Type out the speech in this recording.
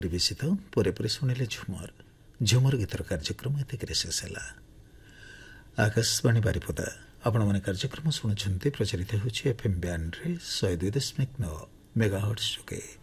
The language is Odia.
ପରିବେଶିତ ପରେ ପରେ ଶୁଣିଲେ ଝୁମର ଗୀତର କାର୍ଯ୍ୟକ୍ରମ ଏତିକିରେ ଶେଷ ହେଲା। ଆକାଶବାଣୀ ବାରିପଦା ଆପଣମାନେ କାର୍ଯ୍ୟକ୍ରମ ଶୁଣୁଛନ୍ତି, ପ୍ରଚାରିତ ହେଉଛି FM ବ୍ୟାଣ୍ଡରେ 102.9 ମେଗାହର୍ଟ୍ଜ ଯୋଗେ।